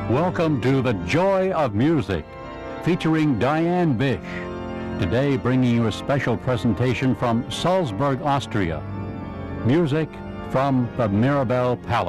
Welcome to The Joy of Music, featuring Diane Bish. Today bringing you a special presentation from Salzburg, Austria. Music from the Mirabel Palace.